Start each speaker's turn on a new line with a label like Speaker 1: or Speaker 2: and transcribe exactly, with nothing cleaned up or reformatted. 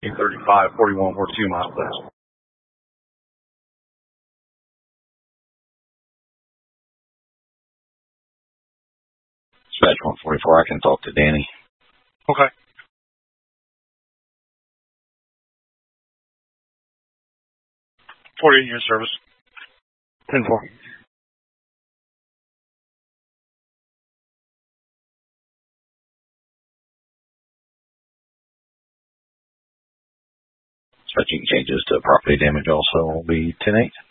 Speaker 1: eight thirty-five, forty-one forty-two miles, please. Dispatch one forty-four, I can talk to Danny.
Speaker 2: Okay. forty in your service. ten four.
Speaker 1: Dispatching changes to property damage also will be ten eight.